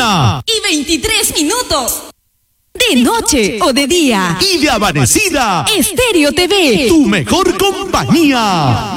y 23 minutos. De noche o de día y de amanecida. Estéreo TV, tu mejor compañía.